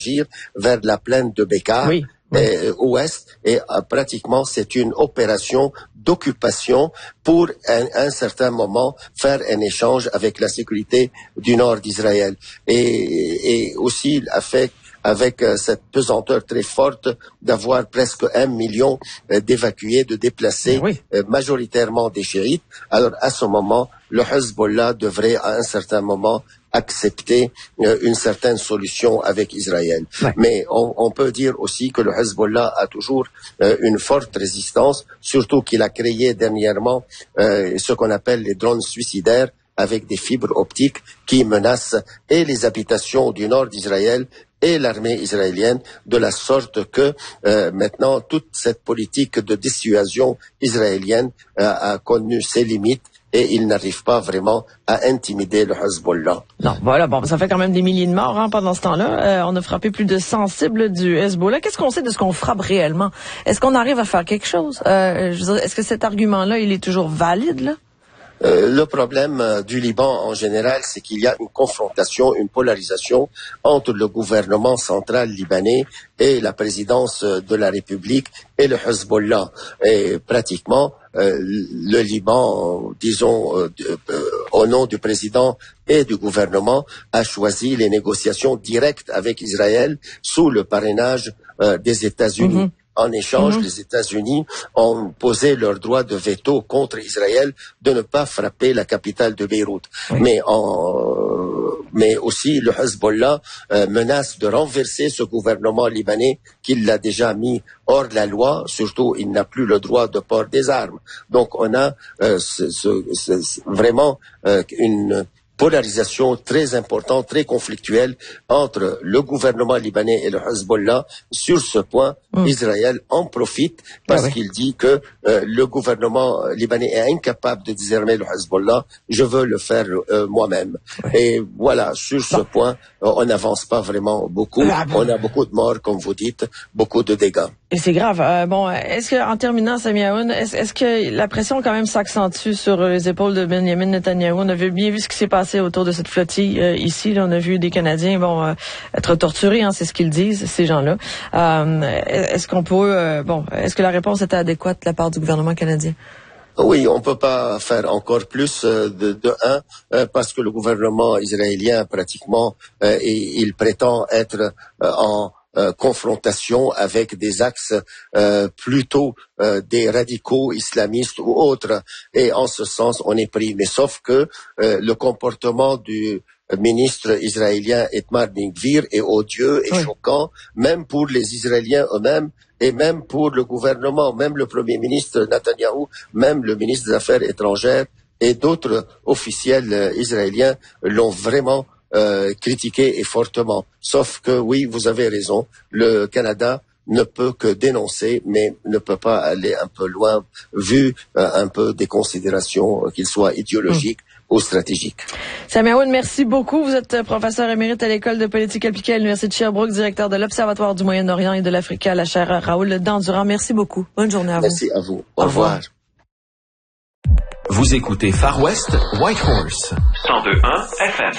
vers la plaine de Bekaa. Oui. Ouest, et pratiquement c'est une opération d'occupation pour un certain moment faire un échange avec la sécurité du nord d'Israël, et aussi avec cette pesanteur très forte d'avoir presque 1 million d'évacués, de déplacés, majoritairement des chiites. Alors à ce moment, le Hezbollah devrait à un certain moment accepter une certaine solution avec Israël. Ouais. Mais on peut dire aussi que le Hezbollah a toujours une forte résistance, surtout qu'il a créé dernièrement ce qu'on appelle les drones suicidaires avec des fibres optiques qui menacent et les habitations du nord d'Israël et l'armée israélienne, de la sorte que maintenant toute cette politique de dissuasion israélienne a connu ses limites, et il n'arrive pas vraiment à intimider le Hezbollah. Non, voilà, bon, ça fait quand même des milliers de morts pendant ce temps-là. On a frappé plus de 100 cibles du Hezbollah. Qu'est-ce qu'on sait de ce qu'on frappe réellement? Est-ce qu'on arrive à faire quelque chose? Je veux dire, est-ce que cet argument-là, il est toujours valide, là? Le problème du Liban en général, c'est qu'il y a une confrontation, une polarisation entre le gouvernement central libanais et la présidence de la République et le Hezbollah. Et pratiquement, le Liban, disons, au nom du président et du gouvernement, a choisi les négociations directes avec Israël sous le parrainage des États-Unis. En échange, les États-Unis ont posé leur droit de veto contre Israël de ne pas frapper la capitale de Beyrouth. Mais aussi le Hezbollah menace de renverser ce gouvernement libanais qui l'a déjà mis hors de la loi. Surtout, il n'a plus le droit de port des armes. Donc, on a vraiment une polarisation très importante, très conflictuelle entre le gouvernement libanais et le Hezbollah. Sur ce point, Israël en profite parce qu'il dit que le gouvernement libanais est incapable de désarmer le Hezbollah. Je veux le faire moi-même. Et voilà, sur ce point, on n'avance pas vraiment beaucoup. On a beaucoup de morts, comme vous dites, beaucoup de dégâts. Et c'est grave. Bon, est-ce que, en terminant, Sami Aoun, est-ce que la pression quand même s'accentue sur les épaules de Benjamin Netanyahou? On a bien vu ce qui s'est passé autour de cette flottille ici. Là, on a vu des Canadiens, être torturés, c'est ce qu'ils disent, ces gens-là. Est-ce qu'on peut, est-ce que la réponse était adéquate de la part du gouvernement canadien? Oui, on peut pas faire encore plus parce que le gouvernement israélien pratiquement il prétend être en confrontation avec des axes plutôt des radicaux islamistes ou autres, et en ce sens on est pris. Mais sauf que le comportement du ministre israélien Itamar Ben-Gvir est odieux et choquant, même pour les Israéliens eux-mêmes et même pour le gouvernement, même le premier ministre Netanyahou, même le ministre des Affaires étrangères et d'autres officiels israéliens l'ont vraiment critiqué et fortement. Sauf que oui, vous avez raison, le Canada ne peut que dénoncer, mais ne peut pas aller un peu loin, vu un peu des considérations, qu'ils soient idéologiques ou stratégiques. Sami Aoun, merci beaucoup. Vous êtes professeur émérite à l'École de politique appliquée à l'Université de Sherbrooke, directeur de l'Observatoire du Moyen-Orient et de l'Afrique à la chaire Raoul Dandurand. Merci beaucoup. Bonne journée à vous. Merci à vous. Au revoir. Vous écoutez Far West Whitehorse 102.1 FM.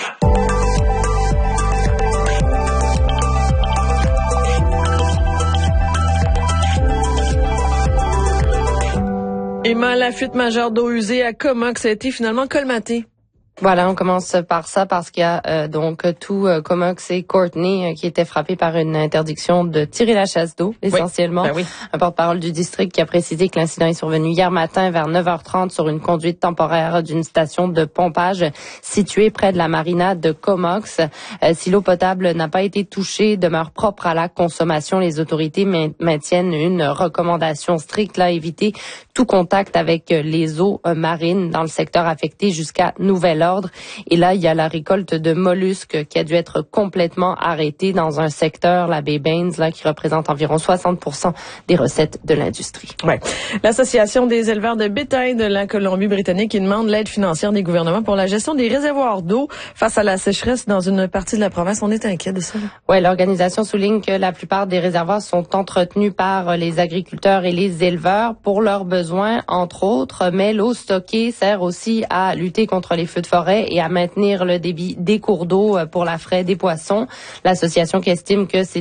Emma, la fuite majeure d'eau usée à Comox a été finalement colmatée. Voilà, on commence par ça parce qu'il y a donc tout Comox et Courtney qui étaient frappés par une interdiction de tirer la chasse d'eau, essentiellement. Oui. Un porte-parole du district qui a précisé que l'incident est survenu hier matin vers 9h30 sur une conduite temporaire d'une station de pompage située près de la marina de Comox. Si l'eau potable n'a pas été touchée, demeure propre à la consommation, les autorités maintiennent une recommandation stricte, là, éviter tout contact avec les eaux marines dans le secteur affecté jusqu'à nouvel ordre. Et là, il y a la récolte de mollusques qui a dû être complètement arrêtée dans un secteur, la baie Baines, là, qui représente environ 60% des recettes de l'industrie. Ouais. L'Association des éleveurs de bétail de la Colombie-Britannique demande l'aide financière des gouvernements pour la gestion des réservoirs d'eau face à la sécheresse dans une partie de la province. On est inquiet de ça. Oui, l'organisation souligne que la plupart des réservoirs sont entretenus par les agriculteurs et les éleveurs pour leurs besoins, entre autres, mais l'eau stockée sert aussi à lutter contre les feux de forêts et à maintenir le débit des cours d'eau pour la fraie des poissons. L'association qui estime que c'est